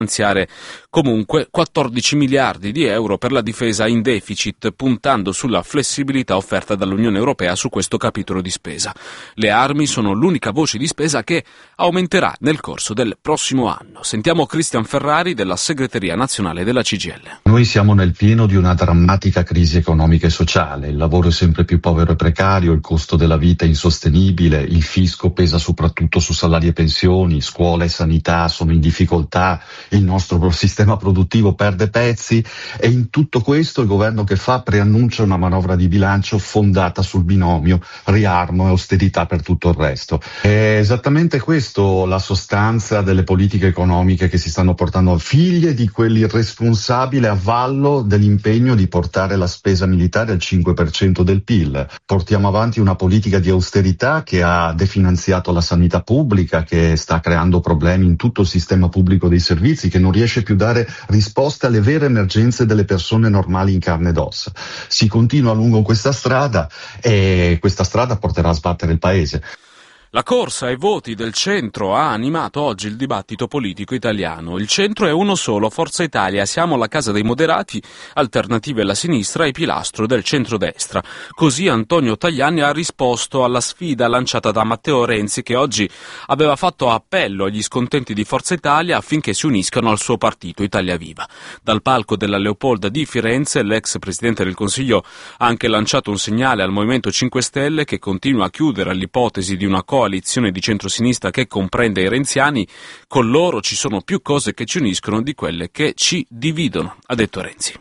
finanziare comunque 14 miliardi di euro per la difesa in deficit, puntando sulla flessibilità offerta dall'Unione Europea su questo capitolo di spesa. Le armi sono l'unica voce di spesa che aumenterà nel corso del prossimo anno. Sentiamo Cristian Ferrari della segreteria nazionale della CGIL. Noi siamo nel pieno di una drammatica crisi economica e sociale, il lavoro è sempre più povero e precario, il costo della vita è insostenibile, il fisco pesa soprattutto su salari e pensioni, scuola e sanità sono in difficoltà, il nostro sistema produttivo perde pezzi e in tutto questo il governo che fa preannuncia una manovra di bilancio fondata sul binomio riarmo e austerità per tutto il resto. È esattamente questo la sostanza delle politiche economiche che si stanno portando, figlie di quell'irresponsabile avvallo dell'impegno di portare la spesa militare al 5% del PIL. Portiamo avanti una politica di austerità che ha definanziato la sanità pubblica, che sta creando problemi in tutto il sistema pubblico dei servizi, che non riesce più a dare risposte alle vere emergenze delle persone normali in carne ed ossa. Si continua lungo questa strada e questa strada porterà a sbattere il paese. La corsa ai voti del centro ha animato oggi il dibattito politico italiano. Il centro è uno solo, Forza Italia. Siamo la casa dei moderati, Alternative alla sinistra e pilastro del centrodestra. Così Antonio Tajani ha risposto alla sfida lanciata da Matteo Renzi, che oggi aveva fatto appello agli scontenti di Forza Italia affinché si uniscano al suo partito Italia Viva. Dal palco della Leopolda di Firenze l'ex Presidente del Consiglio ha anche lanciato un segnale al Movimento 5 Stelle, che continua a chiudere all'ipotesi di una coalizione di centrosinistra che comprende i renziani. Con loro ci sono più cose che ci uniscono di quelle che ci dividono, ha detto Renzi.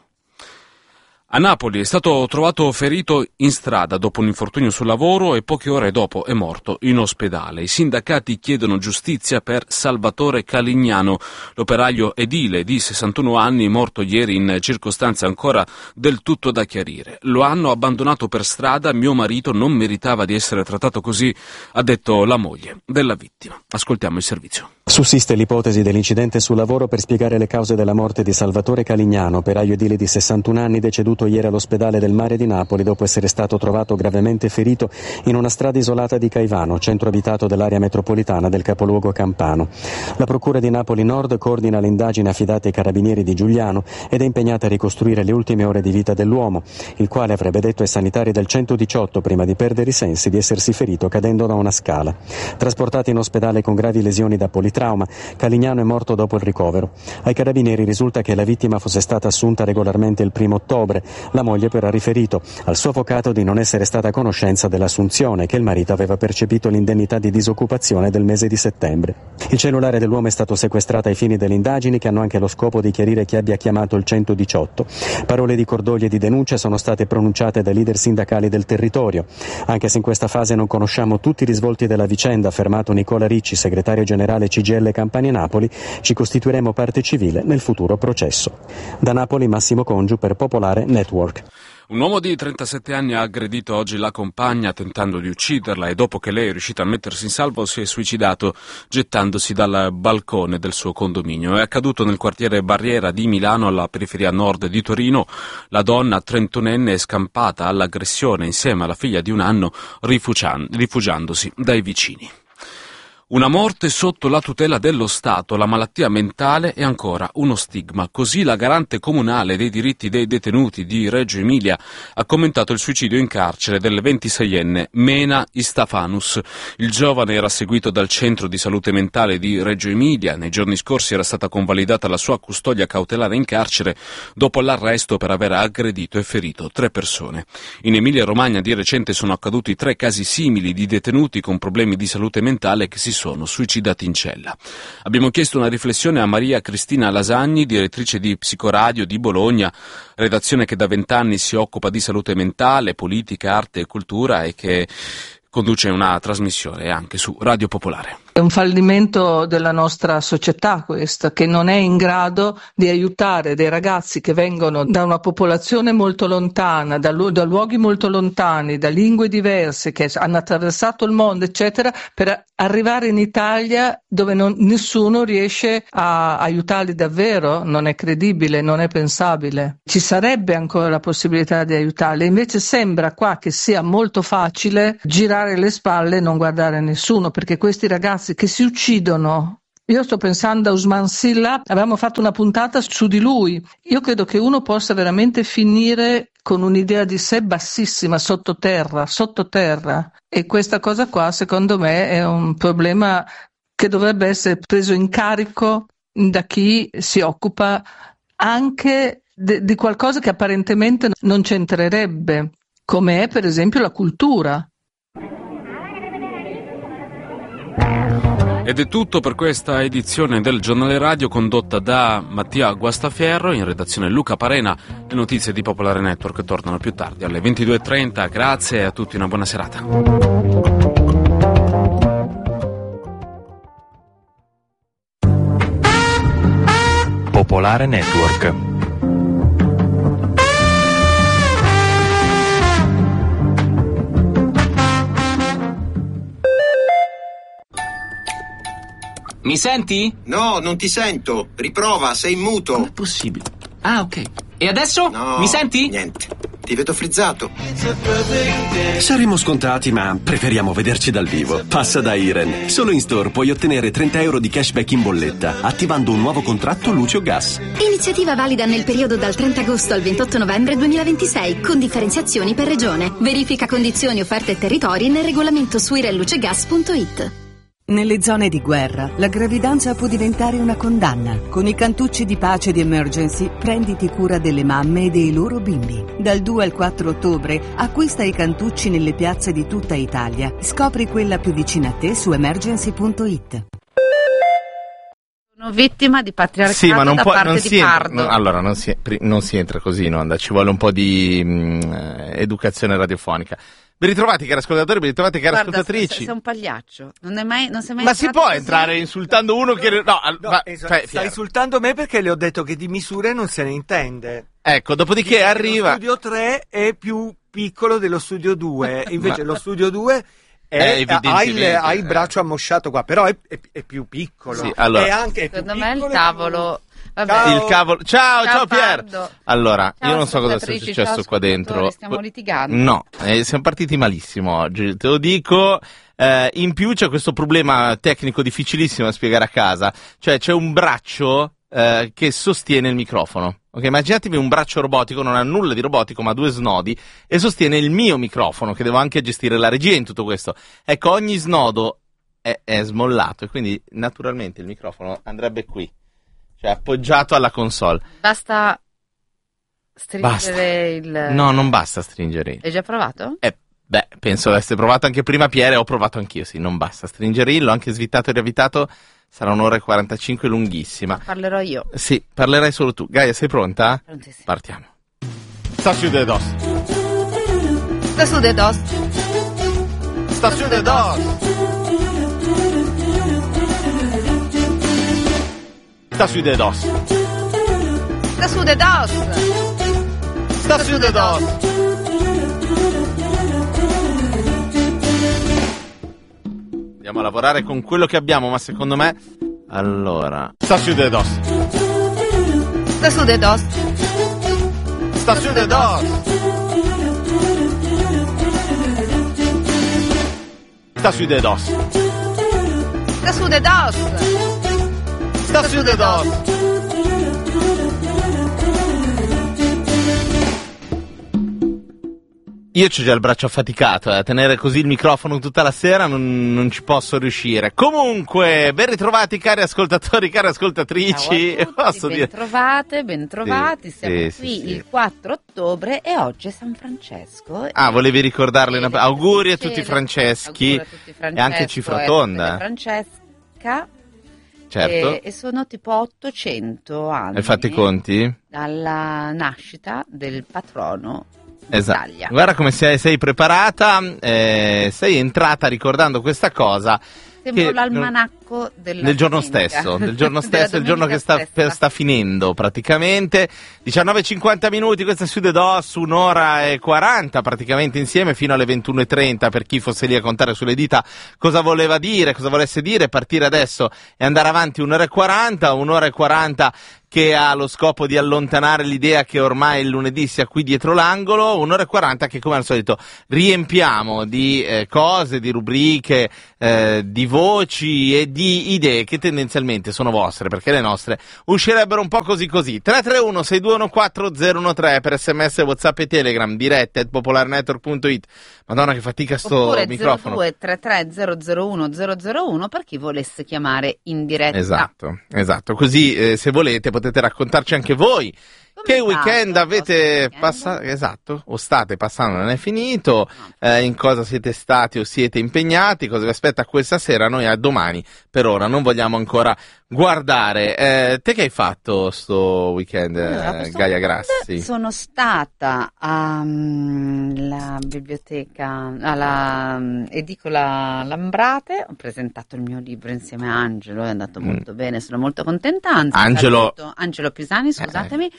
A Napoli è stato trovato ferito in strada dopo un infortunio sul lavoro e poche ore dopo è morto in ospedale. I sindacati chiedono giustizia per Salvatore Calignano, l'operaio edile di 61 anni morto ieri in circostanze ancora del tutto da chiarire. Lo hanno abbandonato per strada, mio marito non meritava di essere trattato così, ha detto la moglie della vittima. Ascoltiamo il servizio. Sussiste l'ipotesi dell'incidente sul lavoro per spiegare le cause della morte di Salvatore Calignano, operaio edile di 61 anni deceduto ieri all'ospedale del Mare di Napoli dopo essere stato trovato gravemente ferito in una strada isolata di Caivano, centro abitato dell'area metropolitana del capoluogo campano. La Procura di Napoli Nord coordina le indagini affidate ai carabinieri di Giugliano ed è impegnata a ricostruire le ultime ore di vita dell'uomo, il quale avrebbe detto ai sanitari del 118 prima di perdere i sensi di essersi ferito cadendo da una scala. Trasportato in ospedale con gravi lesioni da politrauma, Calignano è morto dopo il ricovero. Ai carabinieri risulta che la vittima fosse stata assunta regolarmente il 1° ottobre. La moglie però ha riferito al suo avvocato di non essere stata a conoscenza dell'assunzione, che il marito aveva percepito l'indennità di disoccupazione del mese di settembre. Il cellulare dell'uomo è stato sequestrato ai fini delle indagini, che hanno anche lo scopo di chiarire chi abbia chiamato il 118. Parole di cordoglio e di denuncia sono state pronunciate dai leader sindacali del territorio. Anche se in questa fase non conosciamo tutti i risvolti della vicenda, ha affermato Nicola Ricci, segretario generale CGIL Campania Napoli, ci costituiremo parte civile nel futuro processo. Da Napoli Massimo Congiu per Popolare Network. Un uomo di 37 anni ha aggredito oggi la compagna tentando di ucciderla e dopo che lei è riuscita a mettersi in salvo si è suicidato gettandosi dal balcone del suo condominio. È accaduto nel quartiere Barriera di Milano, alla periferia nord di Torino. La donna 31enne è scampata all'aggressione insieme alla figlia di 1 anno rifugiandosi dai vicini. Una morte sotto la tutela dello Stato, la malattia mentale è ancora uno stigma. Così la garante comunale dei diritti dei detenuti di Reggio Emilia ha commentato il suicidio in carcere del 26enne Mena Istafanus. Il giovane era seguito dal centro di salute mentale di Reggio Emilia. Nei giorni scorsi era stata convalidata la sua custodia cautelare in carcere dopo l'arresto per aver aggredito e ferito 3 persone. In Emilia-Romagna di recente sono accaduti 3 casi simili di detenuti con problemi di salute mentale che si sono suicidati in cella. Abbiamo chiesto una riflessione a Maria Cristina Lasagni, direttrice di Psicoradio di Bologna, redazione che da 20 anni si occupa di salute mentale, politica, arte e cultura e che conduce una trasmissione anche su Radio Popolare. È un fallimento della nostra società questo, che non è in grado di aiutare dei ragazzi che vengono da una popolazione molto lontana, da luoghi molto lontani, da lingue diverse, che hanno attraversato il mondo, eccetera, per arrivare in Italia dove nessuno riesce a aiutarli davvero. Non è credibile, non è pensabile. Ci sarebbe ancora la possibilità di aiutarli, invece sembra qua che sia molto facile girare le spalle e non guardare nessuno, perché questi ragazzi che si uccidono Io sto pensando a Usman Silla, avevamo fatto una puntata su di lui. Io credo che uno possa veramente finire con un'idea di sé bassissima, sottoterra, e questa cosa qua secondo me è un problema che dovrebbe essere preso in carico da chi si occupa anche di qualcosa che apparentemente non c'entrerebbe, come è per esempio la cultura. Ed è tutto per questa edizione del Giornale Radio condotta da Mattia Guastafierro, in redazione Luca Parena. Le notizie di Popolare Network tornano più tardi alle 22:30. Grazie a tutti, una buona serata. Popolare Network. Mi senti? No, non ti sento. Riprova, sei in muto. Com'è possibile? Ah, ok. E adesso? No, Mi senti? Niente. Ti vedo frizzato. Saremmo scontati, ma preferiamo vederci dal vivo. Passa da Iren. Solo in store puoi ottenere 30 euro di cashback in bolletta, attivando un nuovo contratto luce o gas. Iniziativa valida nel periodo dal 30 agosto al 28 novembre 2026, con differenziazioni per regione. Verifica condizioni, offerte e territori nel regolamento su irenlucegas.it. Nelle zone di guerra, la gravidanza può diventare una condanna. Con i cantucci di pace di Emergency, prenditi cura delle mamme e dei loro bimbi. Dal 2 al 4 ottobre, acquista i cantucci nelle piazze di tutta Italia. Scopri quella più vicina a te su emergency.it. Sono vittima di patriarcato sì, ma non da può, parte non di si entra, Pardo. allora non si entra così, no? Ci vuole un po' di educazione radiofonica. Ben ritrovati cari ascoltatori, ben ritrovati cari ascoltatrici. Sei un pagliaccio, non sei mai ma si può entrare insultando uno che... Sta insultando me perché le ho detto che di misure non se ne intende. Ecco, dopodiché arriva... Lo studio 3 è più piccolo dello studio 2, invece lo studio 2... ha il braccio ammosciato qua, però è più piccolo. Sì, allora, è anche secondo più me il tavolo... Ciao. Il cavolo. Ciao Pier. Allora, ciao, io non so cosa sia successo qua dentro. Stiamo litigando. No, siamo partiti malissimo oggi, te lo dico. In più c'è questo problema tecnico difficilissimo da spiegare a casa. Cioè c'è un braccio che sostiene il microfono. Ok, immaginatevi un braccio robotico, non ha nulla di robotico, ma 2 snodi, e sostiene il mio microfono, che devo anche gestire la regia in tutto questo. Ecco, ogni snodo è smollato, e quindi naturalmente il microfono andrebbe qui. Cioè appoggiato alla console. Basta stringere il... No, non basta stringere. Hai già provato? Penso avesse provato anche prima Pier, e ho provato anch'io, sì, non basta stringere, l'ho anche svitato e riavvitato, sarà 1:45 lunghissima. Parlerò io. Sì, parlerai solo tu. Gaia, sei pronta? Prontissima. Partiamo. Stazione DOS. Stazione DOS. Stazione DOS. Stazione DOS. Stazione DOS. Stazione DOS. Andiamo a lavorare con quello che abbiamo, ma secondo me... Allora... Stazione DOS. Stazione DOS. Stazione DOS. Stazione DOS. Stazione DOS. Stazione DOS. Io c'ho già il braccio affaticato, a tenere così il microfono tutta la sera non ci posso riuscire. Comunque, ben ritrovati cari ascoltatori, cari ascoltatrici. Ben trovati, siamo qui il 4 ottobre e oggi è San Francesco. Volevi ricordarle auguri a tutti i Franceschi, e anche Cifratonda. Francesca. Certo. E sono tipo 800 anni. Hai fatto i conti? Dalla nascita del patrono Esatto. d'Italia. Guarda come sei preparata, sei entrata ricordando questa cosa. Sembra l'almanacco del giorno stesso, il giorno che sta finendo praticamente. 19:50, questa è Sude DOS, 1:40 praticamente insieme fino alle 21:30, per chi fosse lì a contare sulle dita cosa volesse dire, partire adesso e andare avanti 1:40 che ha lo scopo di allontanare l'idea che ormai il lunedì sia qui dietro l'angolo, 1:40 che come al solito riempiamo di cose, di rubriche, di voci e di di idee che tendenzialmente sono vostre, perché le nostre uscirebbero un po' così. 331-621-4013 per SMS, WhatsApp e Telegram, dirette @popolarnetwork.it. Madonna che fatica sto oppure microfono. 0233001001 per chi volesse chiamare in diretta. Esatto, così se volete potete raccontarci anche voi che weekend avete passato, esatto, o state passando, non è finito, in cosa siete stati o siete impegnati, cosa vi aspetta questa sera. Noi a domani per ora non vogliamo ancora guardare. Te che hai fatto sto weekend, Gaia Grassi? Sono stata alla biblioteca, alla edicola Lambrate, ho presentato il mio libro insieme a Angelo, è andato molto bene, sono molto contenta. Anzi, Angelo Pisani, scusatemi,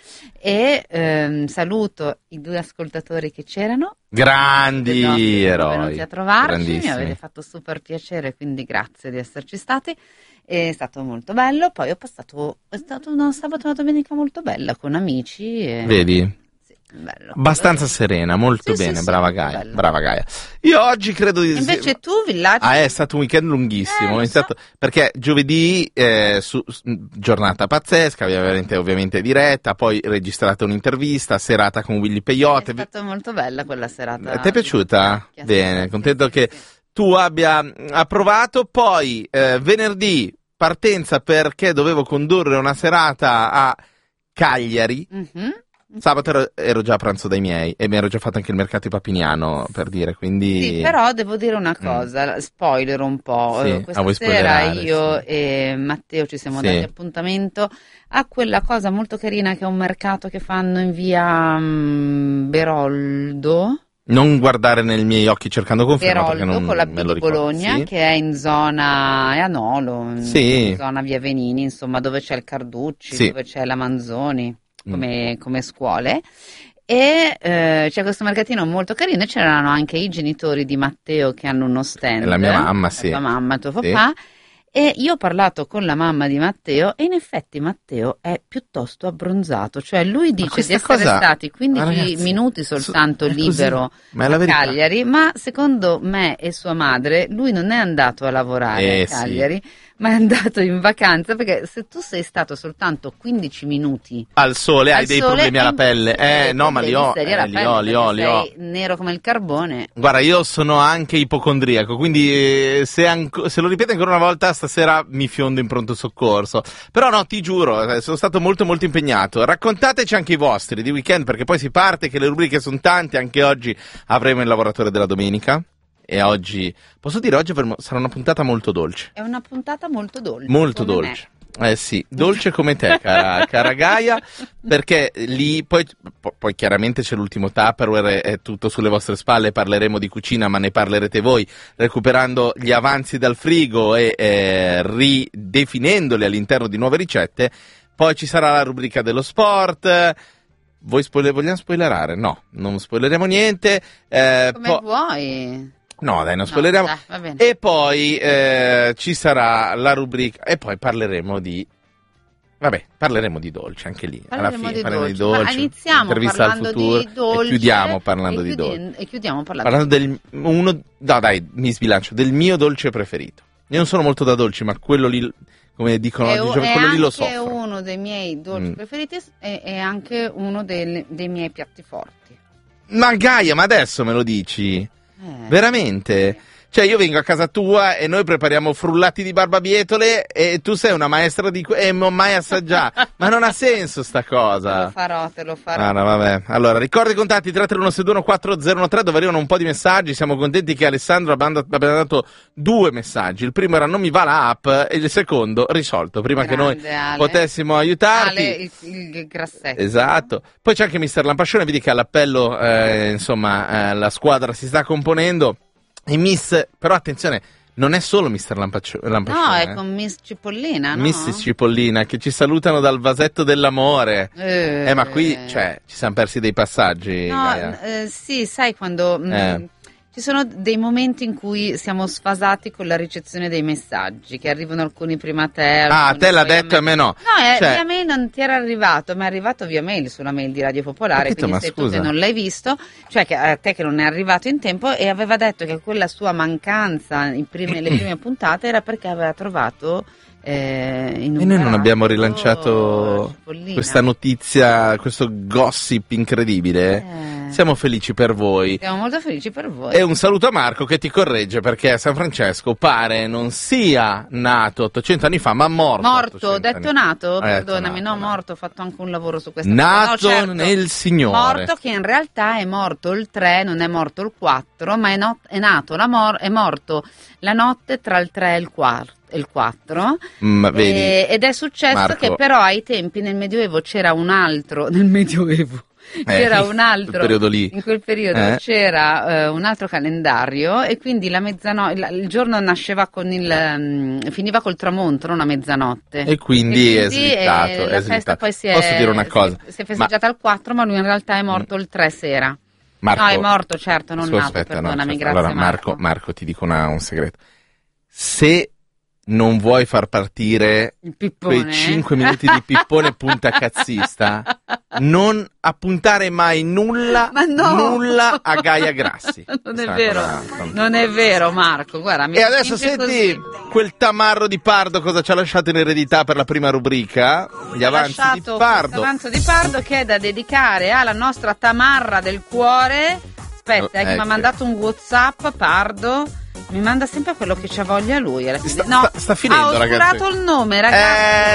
e saluto i 2 ascoltatori che c'erano. Grandi eroi, venuti a trovarci, mi avete fatto super piacere, quindi grazie di esserci stati. È stato molto bello. Poi è stato una sabato e una domenica molto bella con amici. Vedi? Sì, bello. Abbastanza serena, molto bene, sì, brava Gaia. Io oggi credo di... Invece tu, Villaggio? È stato un weekend lunghissimo, perché giovedì giornata pazzesca, ovviamente diretta, poi registrata un'intervista, serata con Willy Peyote. È stata molto bella quella serata. Ti è piaciuta? Bene, contento che tu abbia approvato. Poi venerdì partenza perché dovevo condurre una serata a Cagliari. Sabato ero già a pranzo dai miei e mi ero già fatto anche il mercato di Papignano, per dire, quindi... Sì, però devo dire una cosa, spoiler un po'. Sì, questa sera io e Matteo ci siamo dati appuntamento a quella cosa molto carina che è un mercato che fanno in via Beroldo. Non guardare nei miei occhi cercando conferma, perché non con la me lo di ricordo. Bologna, Sì. che è in zona Anolo, in zona via Venini, insomma, dove c'è il Carducci, dove c'è la Manzoni come scuole. E c'è questo mercatino molto carino, e c'erano anche i genitori di Matteo che hanno uno stand. La mia mamma, sì. La tua mamma, tuo papà. E io ho parlato con la mamma di Matteo e in effetti Matteo è piuttosto abbronzato, cioè lui dice di essere stati 15 minuti soltanto libero a Cagliari, ma secondo me e sua madre lui non è andato a lavorare a Cagliari, ma è andato in vacanza, perché se tu sei stato soltanto 15 minuti al sole hai dei problemi alla pelle. No, ma li ho, sei nero come il carbone. Guarda, io sono anche ipocondriaco, quindi se lo ripete ancora una volta stasera mi fiondo in pronto soccorso. Però no, ti giuro, sono stato molto molto impegnato. Raccontateci anche i vostri di weekend, perché poi si parte che le rubriche sono tante. Anche oggi avremo il lavoratore della domenica. E oggi, posso dire, oggi sarà una puntata molto dolce. È una puntata molto dolce. Molto dolce. Sì, dolce come te, cara Gaia, perché lì poi chiaramente c'è l'ultimo Tupperware, è tutto sulle vostre spalle, parleremo di cucina, ma ne parlerete voi, recuperando gli avanzi dal frigo e ridefinendoli all'interno di nuove ricette. Poi ci sarà la rubrica dello sport. Vogliamo spoilerare? No, non spoileremo niente. Come vuoi. No, dai, non spoileriamo. Va bene. E poi ci sarà la rubrica e poi parleremo di dolce anche lì. Parleremo di dolce. Ma iniziamo intervista parlando al futuro, di dolce e chiudiamo parlando di dolce. E chiudiamo parlando mi sbilancio, del mio dolce preferito. Io non sono molto da dolci, ma quello lì, come dicono oggi, quello lì lo soffro. È uno dei miei dolci preferiti e è anche uno dei miei piatti forti. Ma Gaia, ma adesso me lo dici? Veramente? Cioè io vengo a casa tua e noi prepariamo frullati di barbabietole e tu sei una maestra di e non mai assaggiato. Ma non ha senso sta cosa. Te lo farò. No, vabbè. Allora, ricordi i contatti 331-621-4013, dove arrivano un po' di messaggi. Siamo contenti che Alessandro abbia dato 2 messaggi. Il primo era non mi va la app e il secondo risolto, prima che noi potessimo aiutarti. Ale, il grassetto. Esatto. Poi c'è anche Mister Lampascione, vedi che all'appello la squadra si sta componendo. E però attenzione, non è solo Mister Lampascione. No, è con Miss Cipollina, no? Miss Cipollina, che ci salutano dal vasetto dell'amore. Ma qui, cioè, ci siamo persi dei passaggi. No, sì, sai quando Ci sono dei momenti in cui siamo sfasati con la ricezione dei messaggi, che arrivano alcuni prima a te. A te l'ha detto e a me no. No, via mail non ti era arrivato, ma è arrivato via mail sulla mail di Radio Popolare, capito, quindi se tu che non l'hai visto, cioè che a te che non è arrivato in tempo, e aveva detto che quella sua mancanza le prime puntate era perché aveva trovato e noi non abbiamo rilanciato questa notizia, questo gossip incredibile. Siamo felici per voi. Siamo molto felici per voi. E un saluto a Marco che ti corregge, perché San Francesco pare non sia nato 800 anni fa, ma morto. Morto, detto nato, perdonami, morto, ho fatto anche un lavoro su questa nato cosa. Certo, nel Signore. Morto, che in realtà è morto il 3, non è morto il 4, ma è morto la notte tra il 3 e il 4. Ed è successo, Marco, che però ai tempi nel Medioevo c'era un altro c'era un altro periodo lì. In quel periodo c'era un altro calendario, e quindi la mezzanotte, il giorno nasceva finiva col tramonto, non a mezzanotte, e quindi è slittato. La festa poi Posso dire una cosa? Si è festeggiata al 4, ma lui in realtà è morto il 3 sera. Marco, no, è morto, certo, non nato, aspetta, perdonami, certo. grazie. Allora, Marco, ti dico un segreto. Se non vuoi far partire quei 5 minuti di pippone puntacazzista, non appuntare mai nulla a Gaia Grassi. Non è vero, Marco, guarda. E adesso senti quel tamarro di Pardo cosa ci ha lasciato in eredità per la prima rubrica, gli avanzi di Pardo. L'avanzo di Pardo, che è da dedicare alla nostra tamarra del cuore. Aspetta, che mi ha mandato un WhatsApp, Pardo. Mi manda sempre quello che c'ha voglia lui. Sta finendo, ho ragazzi. oscurato il nome, ragazzi.